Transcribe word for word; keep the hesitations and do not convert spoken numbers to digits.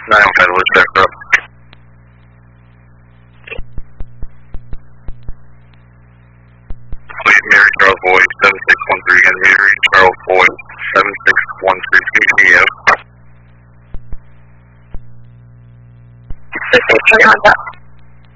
nine one five, let's back up. Please, Mary Charles Boyd, seven six one three, and Mary Charles Boyd, seven six one three, P T F. Six, turn on that.